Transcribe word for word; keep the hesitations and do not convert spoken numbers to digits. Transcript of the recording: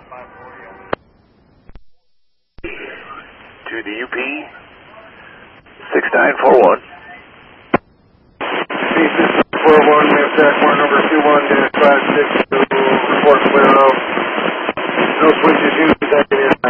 To the U P, six nine four one. six four one, attack one number two one dash five six two, report clear out. No switches used.